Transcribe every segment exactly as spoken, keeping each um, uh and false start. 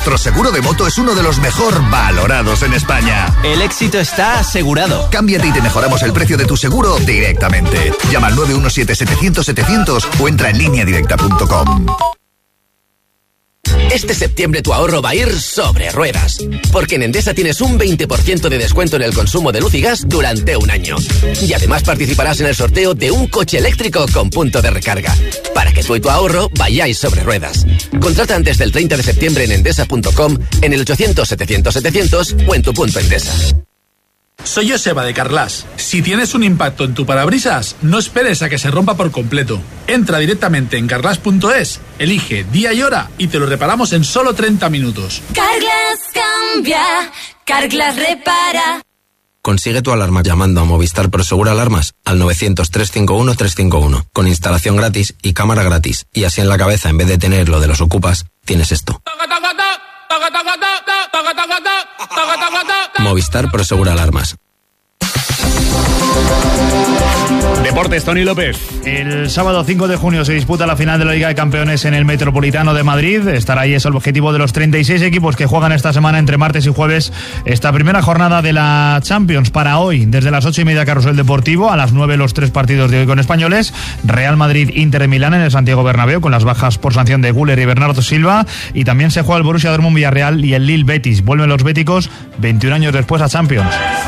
Nuestro seguro de moto es uno de los mejor valorados en España. El éxito está asegurado. Cámbiate y te mejoramos el precio de tu seguro directamente. Llama al nueve uno siete setecientos setecientos o entra en línea directa punto com. Este septiembre tu ahorro va a ir sobre ruedas, porque en Endesa tienes un veinte por ciento de descuento en el consumo de luz y gas durante un año. Y además participarás en el sorteo de un coche eléctrico con punto de recarga, para que tú y tu ahorro vayáis sobre ruedas. Contrata antes del treinta de septiembre en endesa punto com, en el ochocientos setecientos setecientos o en tu punto Endesa. Soy Joseba de Carglass. Si tienes un impacto en tu parabrisas, no esperes a que se rompa por completo. Entra directamente en carglass punto es, elige día y hora y te lo reparamos en solo treinta minutos. Carglass cambia, Carglass repara. Consigue tu alarma llamando a Movistar Prosegur Alarmas al novecientos, trescientos cincuenta y uno, trescientos cincuenta y uno, con instalación gratis y cámara gratis. Y así en la cabeza, en vez de tener lo de los ocupas, tienes esto. Movistar Prosegur Alarmas. Deportes, Tony López. El sábado cinco de junio se disputa la final de la Liga de Campeones en el Metropolitano de Madrid. Estará ahí, es el objetivo de los treinta y seis equipos que juegan esta semana entre martes y jueves esta primera jornada de la Champions. Para hoy, desde las ocho y media, Carrusel Deportivo, a las nueve los tres partidos de hoy con españoles: Real Madrid, Inter de Milán en el Santiago Bernabéu, con las bajas por sanción de Güler y Bernardo Silva, y también se juega el Borussia Dortmund Villarreal y el Lille Betis. Vuelven los béticos veintiún años después a Champions.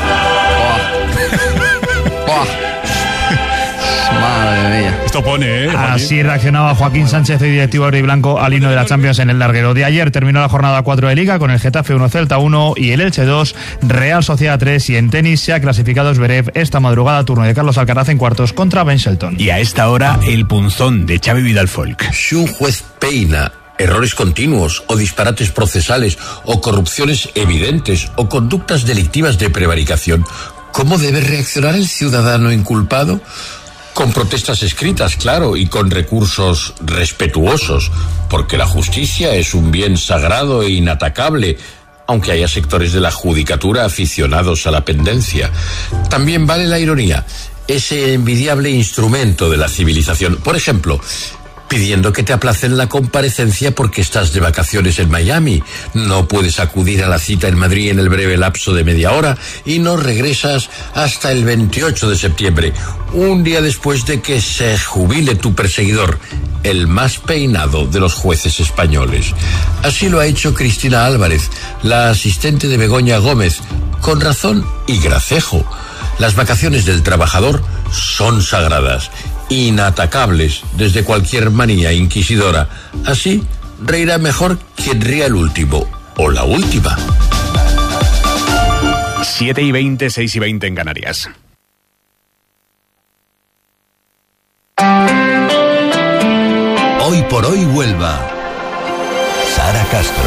Madre mía. Esto pone, ¿eh? Así reaccionaba Joaquín Sánchez, el directivo rojiblanco, al himno de la Champions en el larguero. De ayer terminó la jornada cuatro de Liga con el Getafe uno, Celta uno y el Elche dos, Real Sociedad tres, y en tenis se ha clasificado Zverev esta madrugada, turno de Carlos Alcaraz en cuartos contra Ben Shelton. Y a esta hora, el punzón de Xavi Vidal-Folk. Si un juez peina errores continuos o disparates procesales o corrupciones evidentes o conductas delictivas de prevaricación, ¿cómo debe reaccionar el ciudadano inculpado? Con protestas escritas, claro, y con recursos respetuosos, porque la justicia es un bien sagrado e inatacable, aunque haya sectores de la judicatura aficionados a la pendencia. También vale la ironía, ese envidiable instrumento de la civilización. Por ejemplo, pidiendo que te aplacen la comparecencia porque estás de vacaciones en Miami, no puedes acudir a la cita en Madrid en el breve lapso de media hora y no regresas hasta el veintiocho de septiembre, un día después de que se jubile tu perseguidor, el más peinado de los jueces españoles. Así lo ha hecho Cristina Álvarez, la asistente de Begoña Gómez, con razón y gracejo. Las vacaciones del trabajador son sagradas, inatacables desde cualquier manía inquisidora. Así reirá mejor quien ría el último o la última. siete y veinte, seis y veinte en Canarias. Hoy por hoy Huelva. Sara Castro.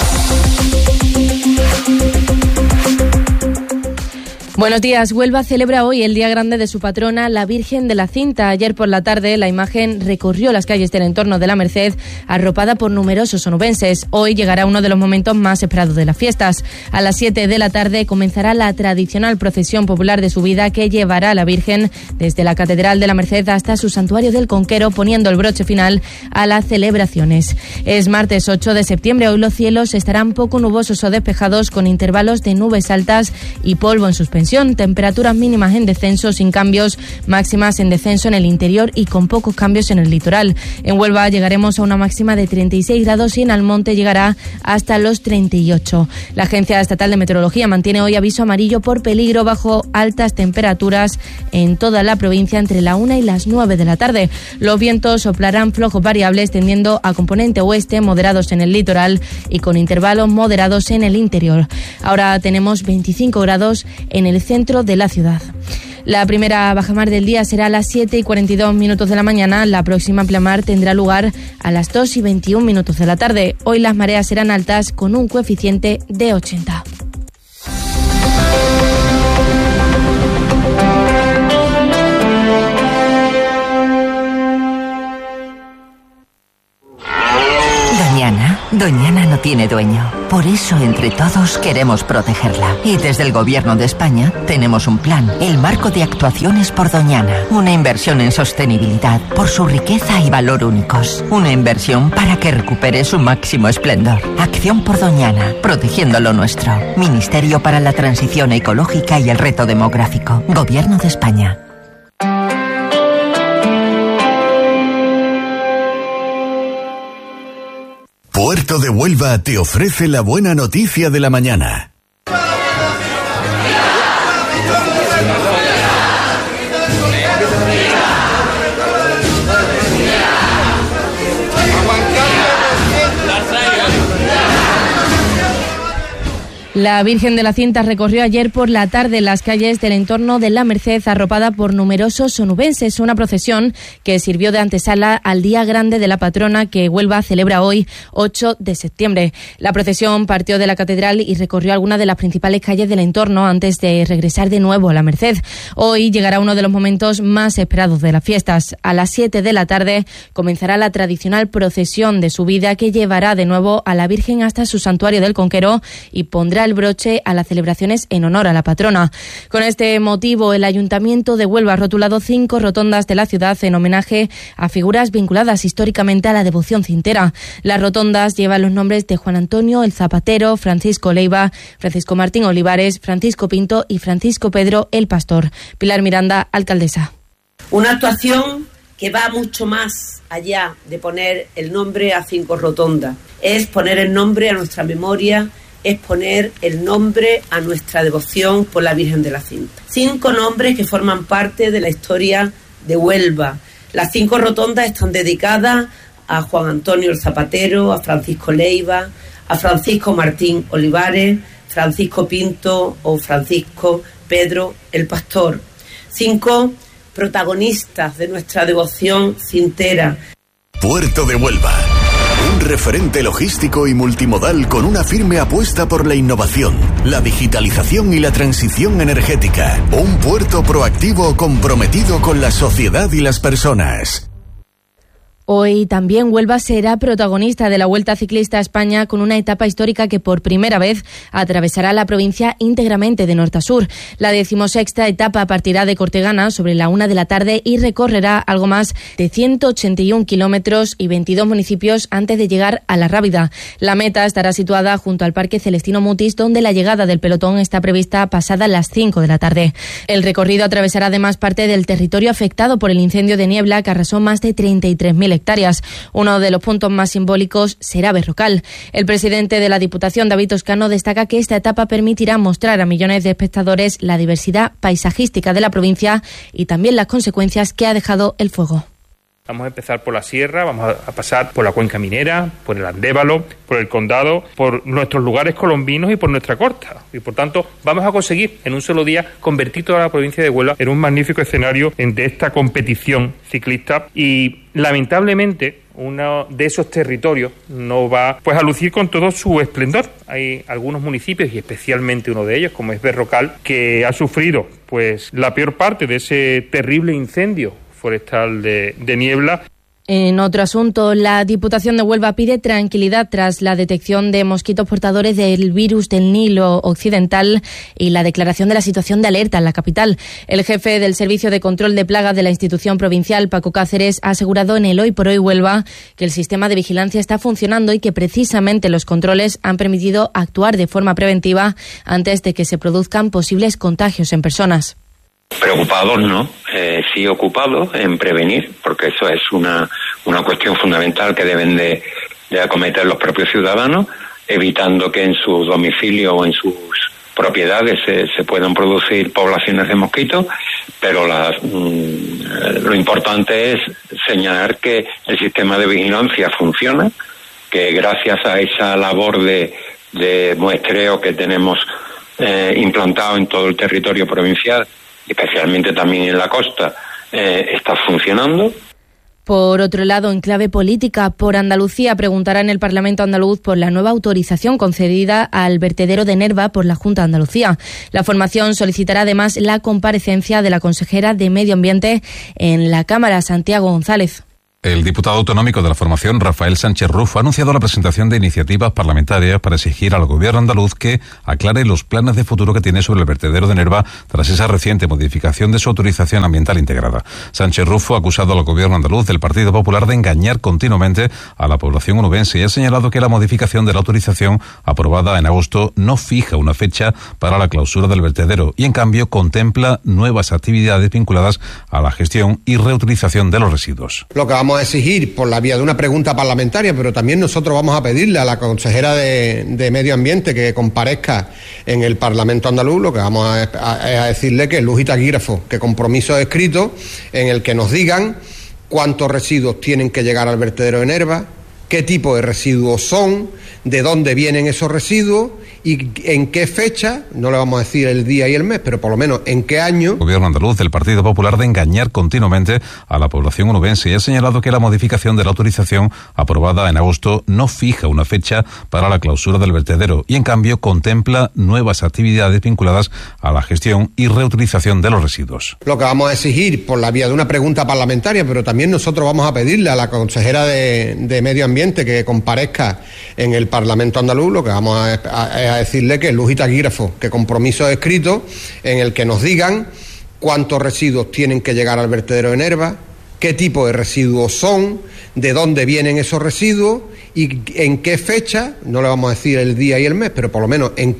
Buenos días. Huelva celebra hoy el día grande de su patrona, la Virgen de la Cinta. Ayer por la tarde la imagen recorrió las calles del entorno de la Merced, arropada por numerosos onubenses. Hoy llegará uno de los momentos más esperados de las fiestas. A las siete de la tarde comenzará la tradicional procesión popular de subida que llevará a la Virgen desde la Catedral de la Merced hasta su santuario del Conquero, poniendo el broche final a las celebraciones. Es martes ocho de septiembre. Hoy los cielos estarán poco nubosos o despejados, con intervalos de nubes altas y polvo en suspensión. Temperaturas mínimas en descenso, sin cambios, máximas en descenso en el interior y con pocos cambios en el litoral. En Huelva llegaremos a una máxima de treinta y seis grados y en Almonte llegará hasta los treinta y ocho. La Agencia Estatal de Meteorología mantiene hoy aviso amarillo por peligro bajo altas temperaturas en toda la provincia entre la una y las nueve de la tarde. Los vientos soplarán flojos variables, tendiendo a componente oeste, moderados en el litoral y con intervalos moderados en el interior. Ahora tenemos veinticinco grados en el centro de la ciudad. La primera bajamar del día será a las siete y cuarenta y dos minutos de la mañana. La próxima pleamar tendrá lugar a las dos y veintiún minutos de la tarde. Hoy las mareas serán altas con un coeficiente de ochenta. Mañana Doñana no tiene dueño. Por eso, entre todos, queremos protegerla. Y desde el Gobierno de España tenemos un plan, el Marco de Actuaciones por Doñana. Una inversión en sostenibilidad por su riqueza y valor únicos. Una inversión para que recupere su máximo esplendor. Acción por Doñana, protegiendo lo nuestro. Ministerio para la Transición Ecológica y el Reto Demográfico. Gobierno de España. Puerto de Huelva te ofrece la buena noticia de la mañana. La Virgen de la Cinta recorrió ayer por la tarde las calles del entorno de La Merced, arropada por numerosos onubenses. Una procesión que sirvió de antesala al Día Grande de la Patrona que Huelva celebra hoy, ocho de septiembre. La procesión partió de la catedral y recorrió algunas de las principales calles del entorno antes de regresar de nuevo a La Merced. Hoy llegará uno de los momentos más esperados de las fiestas. A las siete de la tarde comenzará la tradicional procesión de subida que llevará de nuevo a la Virgen hasta su santuario del Conquero y pondrá el broche a las celebraciones en honor a la patrona. Con este motivo, el Ayuntamiento de Huelva ha rotulado cinco rotondas de la ciudad en homenaje a figuras vinculadas históricamente a la devoción cintera. Las rotondas llevan los nombres de Juan Antonio el Zapatero, Francisco Leiva, Francisco Martín Olivares, Francisco Pinto y Francisco Pedro el Pastor. Pilar Miranda, alcaldesa. Una actuación que va mucho más allá de poner el nombre a cinco rotondas. Es poner el nombre a nuestra memoria, es poner el nombre a nuestra devoción por la Virgen de la Cinta. Cinco nombres que forman parte de la historia de Huelva. Las cinco rotondas están dedicadas a Juan Antonio el Zapatero, a Francisco Leiva, a Francisco Martín Olivares, Francisco Pinto o Francisco Pedro el Pastor. Cinco protagonistas de nuestra devoción cintera. Puerto de Huelva. Un referente logístico y multimodal con una firme apuesta por la innovación, la digitalización y la transición energética. Un puerto proactivo comprometido con la sociedad y las personas. Hoy también Huelva será protagonista de la Vuelta Ciclista a España con una etapa histórica que por primera vez atravesará la provincia íntegramente de norte a sur. La decimosexta etapa partirá de Cortegana sobre la una de la tarde y recorrerá algo más de ciento ochenta y un kilómetros y veintidós municipios antes de llegar a La Rábida. La meta estará situada junto al Parque Celestino Mutis, donde la llegada del pelotón está prevista pasada las cinco de la tarde. El recorrido atravesará además parte del territorio afectado por el incendio de niebla que arrasó más de treinta y tres mil hectáreas. Uno de los puntos más simbólicos será Berrocal. El presidente de la Diputación, David Toscano, destaca que esta etapa permitirá mostrar a millones de espectadores la diversidad paisajística de la provincia y también las consecuencias que ha dejado el fuego. Vamos a empezar por la sierra, vamos a pasar por la cuenca minera, por el Andévalo, por el Condado, por nuestros lugares colombinos y por nuestra costa. Y por tanto, vamos a conseguir en un solo día convertir toda la provincia de Huelva en un magnífico escenario de esta competición ciclista. Y lamentablemente, uno de esos territorios no va pues a lucir con todo su esplendor. Hay algunos municipios, y especialmente uno de ellos, como es Berrocal, que ha sufrido pues la peor parte de ese terrible incendio forestal de, de niebla. En otro asunto, la Diputación de Huelva pide tranquilidad tras la detección de mosquitos portadores del virus del Nilo Occidental y la declaración de la situación de alerta en la capital. El jefe del Servicio de Control de Plagas de la institución provincial, Paco Cáceres, ha asegurado en el Hoy por Hoy Huelva que el sistema de vigilancia está funcionando y que precisamente los controles han permitido actuar de forma preventiva antes de que se produzcan posibles contagios en personas. Preocupados, ¿no? Eh, sí ocupados en prevenir, porque eso es una, una cuestión fundamental que deben de, de acometer los propios ciudadanos, evitando que en su domicilio o en sus propiedades se, se puedan producir poblaciones de mosquitos, pero la, mm, lo importante es señalar que el sistema de vigilancia funciona, que gracias a esa labor de, de muestreo que tenemos eh, implantado en todo el territorio provincial, especialmente también en la costa, eh, está funcionando. Por otro lado, en clave política, por Andalucía preguntará en el Parlamento andaluz por la nueva autorización concedida al vertedero de Nerva por la Junta de Andalucía. La formación solicitará además la comparecencia de la consejera de Medio Ambiente en la Cámara, Santiago González. El diputado autonómico de la formación, Rafael Sánchez Rufo, ha anunciado la presentación de iniciativas parlamentarias para exigir al gobierno andaluz que aclare los planes de futuro que tiene sobre el vertedero de Nerva tras esa reciente modificación de su autorización ambiental integrada. Sánchez Rufo ha acusado al gobierno andaluz del Partido Popular de engañar continuamente a la población onubense y ha señalado que la modificación de la autorización aprobada en agosto no fija una fecha para la clausura del vertedero y en cambio contempla nuevas actividades vinculadas a la gestión y reutilización de los residuos. Lo que vamos a exigir por la vía de una pregunta parlamentaria, pero también nosotros vamos a pedirle a la consejera de, de Medio Ambiente que comparezca en el Parlamento andaluz, lo que vamos a, a, a decirle que luz y taquígrafo, que compromiso escrito en el que nos digan cuántos residuos tienen que llegar al vertedero de Nerva, qué tipo de residuos son, de dónde vienen esos residuos y en qué fecha, no le vamos a decir el día y el mes, pero por lo menos en qué año. El gobierno andaluz del Partido Popular de engañar continuamente a la población onubense y ha señalado que la modificación de la autorización aprobada en agosto no fija una fecha para la clausura del vertedero y en cambio contempla nuevas actividades vinculadas a la gestión y reutilización de los residuos. Lo que vamos a exigir por la vía de una pregunta parlamentaria, pero también nosotros vamos a pedirle a la consejera de, de Medio Ambiente que comparezca en el Parlamento andaluz, lo que vamos a, a, a decirle que luz y taquígrafo, que compromiso escrito en el que nos digan cuántos residuos tienen que llegar al vertedero de Nerva, qué tipo de residuos son, de dónde vienen esos residuos y en qué fecha, no le vamos a decir el día y el mes, pero por lo menos en